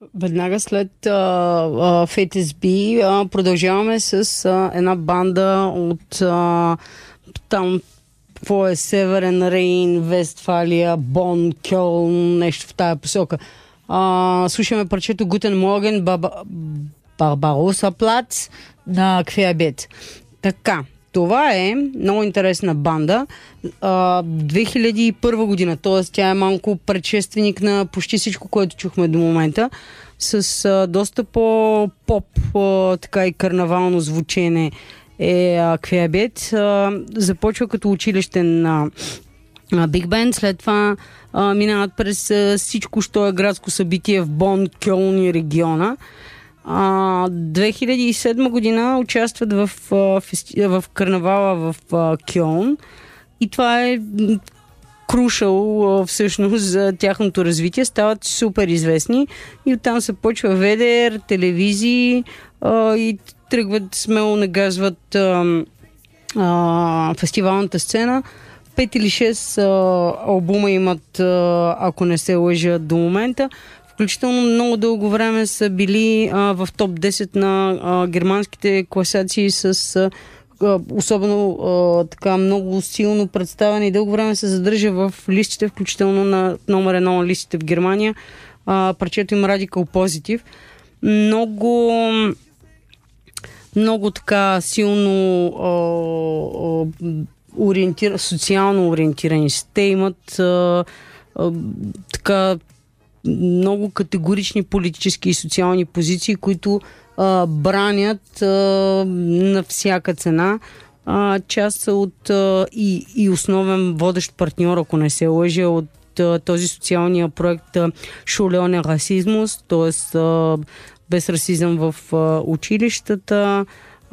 Веднага след FTSB продължаваме с една банда от там, какво е Северен Рейн, Вестфалия, Бон, Кьолн, нещо в тая посока. Слушаме парчето Guten Morgen, Барбароса Плац на Querbeet. Така, това е много интересна банда. 2001 година, т.е. тя е малко предшественик на почти всичко, което чухме до момента, с доста по-поп, така и карнавално звучене е Querbeet. Започва като училищен биг бенд, след това минават през всичко, що е градско събитие в Бон, Кьолн и региона. 2007 година участват в карнавала в Кьолн и това е крушал всъщност за тяхното развитие. Стават супер известни и оттам се почва ведер, телевизии и тръгват смело нагазват фестивалната сцена. 5 или 6 албума имат, ако не се лъжа, до момента. Включително много дълго време са били в топ 10 на германските класации с особено така много силно представяне и дълго време се задържа в листите, включително на номер 1 на листите в Германия. Парчето им Radical Positive. Много така силно социално ориентирани. Те имат така много категорични политически и социални позиции, които бранят на всяка цена. Част са от и основен водещ партньор, ако не се лъжа, от този социалния проект Schule ohne Rassismus, т.е. без расизъм в училищата.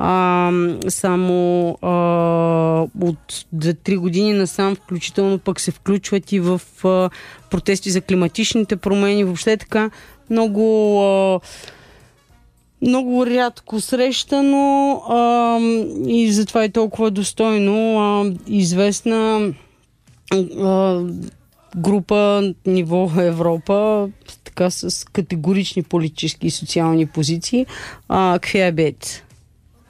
Само от 2-3 години насам включително пък се включват и в протести за климатичните промени. Въобще така много рядко срещано и затова е толкова достойно известна група ниво Европа, така с категорични политически и социални позиции. Querbeet.